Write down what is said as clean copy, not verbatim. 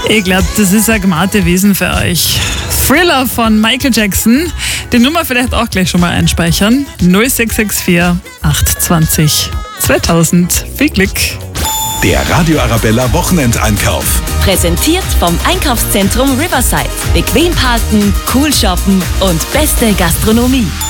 Ich glaube, das ist ein gemarte Wesen für euch. Thriller von Michael Jackson. Die Nummer vielleicht auch gleich schon mal einspeichern. 0664 820 2000. Viel Glück. Der Radio Arabella Wochenendeinkauf. Präsentiert vom Einkaufszentrum Riverside. Bequem parken, cool shoppen und beste Gastronomie.